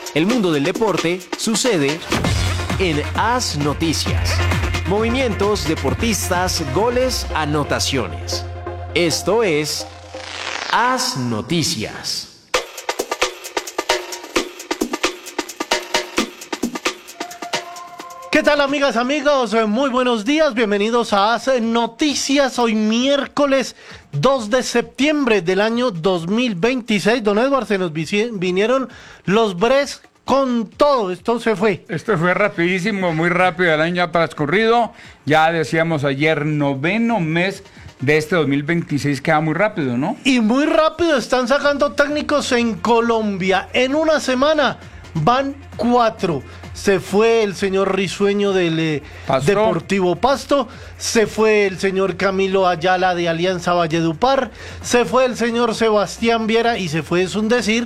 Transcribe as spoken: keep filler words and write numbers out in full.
El mundo del deporte sucede en As Noticias. Movimientos, deportistas, goles, anotaciones. Esto es As Noticias. ¿Qué tal, amigas, amigos? Muy buenos días, bienvenidos a As Noticias. Hoy miércoles dos de septiembre del año dos mil veintiséis. Don Edward, se nos vinieron los Bres con todo. Esto se fue. Esto fue rapidísimo, muy rápido, el año ya transcurrido. Ya decíamos ayer, noveno mes de este dos mil veintiséis, queda muy rápido, ¿no? Y muy rápido están sacando técnicos en Colombia. En una semana van cuatro. Se fue el señor Risueño del eh, Deportivo Pasto, se fue el señor Camilo Ayala de Alianza Valledupar, se fue el señor Sebastián Viera y se fue, es un decir,